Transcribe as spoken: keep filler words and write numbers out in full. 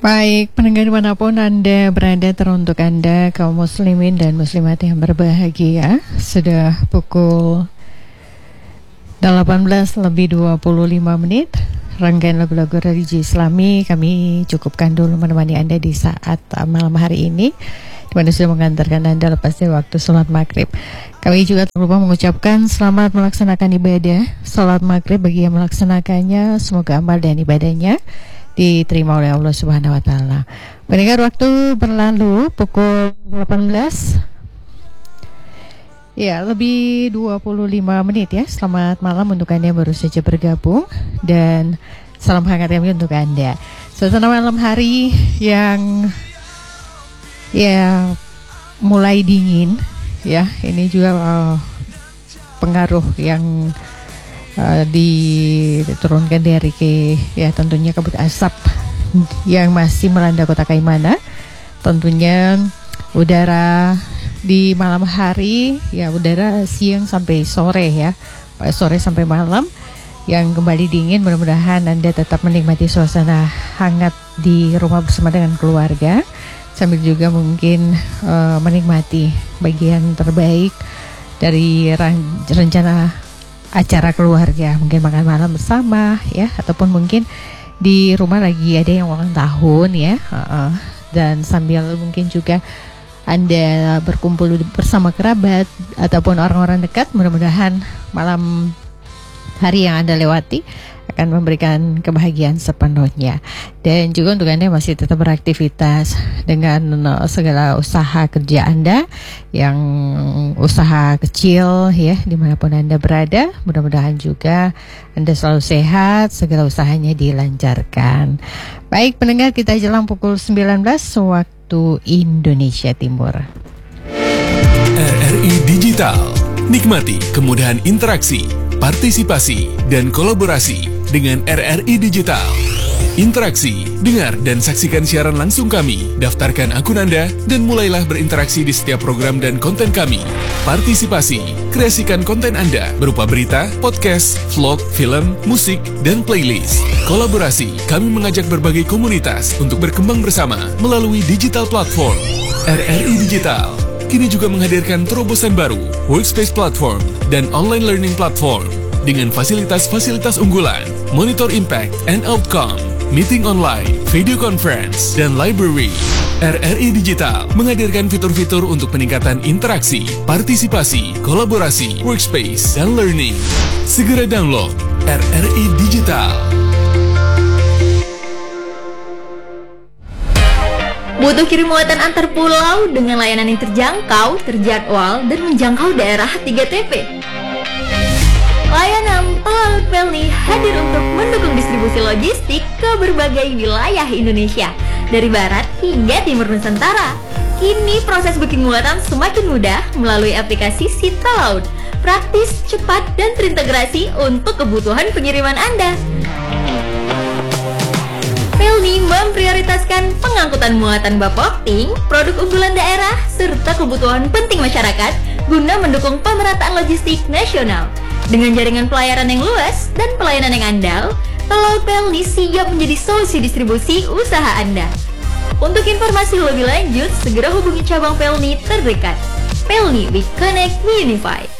Baik, pendengar dimanapun Anda berada, teruntuk Anda kaum muslimin dan muslimat yang berbahagia. Sudah pukul delapan belas lebih dua puluh lima menit. Rangkaian lagu-lagu religi Islami kami cukupkan dulu menemani Anda di saat malam hari ini, di mana sudah mengantarkan Anda lepas dari waktu sholat maghrib. Kami juga tak lupa mengucapkan selamat melaksanakan ibadah sholat maghrib bagi yang melaksanakannya. Semoga amal dan ibadahnya diterima oleh Allah Subhanahu wa taala. Mendengar waktu berlalu pukul delapan belas ya lebih dua puluh lima menit ya. Selamat malam untuk Anda yang baru saja bergabung dan salam hangat kami untuk Anda. Suasana malam hari yang ya mulai dingin ya. Ini juga uh, pengaruh yang Uh, diturunkan dari ke ya tentunya kabut asap yang masih melanda kota Kaimana. Tentunya udara di malam hari ya, udara siang sampai sore ya, sore sampai malam yang kembali dingin. Mudah-mudahan Anda tetap menikmati suasana hangat di rumah bersama dengan keluarga, sambil juga mungkin uh, menikmati bagian terbaik dari ran- rencana acara keluarga, mungkin makan malam bersama ya, ataupun mungkin di rumah lagi ada yang ulang tahun ya, uh-uh. dan sambil mungkin juga Anda berkumpul bersama kerabat ataupun orang-orang dekat. Mudah-mudahan malam hari yang Anda lewati akan memberikan kebahagiaan sepenuhnya. Dan juga untuk Anda yang masih tetap beraktivitas dengan segala usaha kerja Anda, yang usaha kecil ya, dimanapun Anda berada, mudah-mudahan juga Anda selalu sehat, segala usahanya dilancarkan. Baik pendengar, kita jelang pukul sembilan belas waktu Indonesia Timur. R R I Digital, nikmati kemudahan interaksi, partisipasi, dan kolaborasi dengan R R I Digital. Interaksi, dengar dan saksikan siaran langsung kami, daftarkan akun Anda, dan mulailah berinteraksi di setiap program dan konten kami. Partisipasi, kreasikan konten Anda berupa berita, podcast, vlog, film, musik, dan playlist. Kolaborasi, kami mengajak berbagai komunitas untuk berkembang bersama melalui digital platform. R R I Digital kini juga menghadirkan terobosan baru, workspace platform, dan online learning platform dengan fasilitas-fasilitas unggulan, monitor impact and outcome, meeting online, video conference, dan library. R R I Digital menghadirkan fitur-fitur untuk peningkatan interaksi, partisipasi, kolaborasi, workspace, dan learning. Segera download R R I Digital. Butuh kirim muatan antar pulau dengan layanan yang terjangkau, terjadwal, dan menjangkau daerah tiga T P? Layanan Pelaut Pelni hadir untuk mendukung distribusi logistik ke berbagai wilayah Indonesia, dari barat hingga timur Nusantara. Kini proses booking muatan semakin mudah melalui aplikasi Sita Laut, praktis, cepat, dan terintegrasi untuk kebutuhan pengiriman Anda. Pelni memprioritaskan pengangkutan muatan bapokting, produk unggulan daerah, serta kebutuhan penting masyarakat guna mendukung pemerataan logistik nasional. Dengan jaringan pelayaran yang luas dan pelayanan yang andal, Pelaut Pelni siap menjadi solusi distribusi usaha Anda. Untuk informasi lebih lanjut, segera hubungi cabang Pelni terdekat. Pelni, we connect, we unify.